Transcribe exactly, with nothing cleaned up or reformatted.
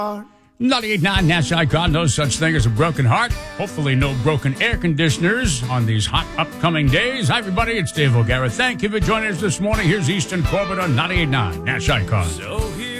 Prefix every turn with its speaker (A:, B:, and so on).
A: ninety-eight point nine Nash Icon, no such thing as a broken heart. Hopefully no broken air conditioners on these hot upcoming days. Hi, everybody. It's Dave O'Gara. Thank you for joining us this morning. Here's Easton Corbett on ninety-eight point nine Nash Icon.
B: So here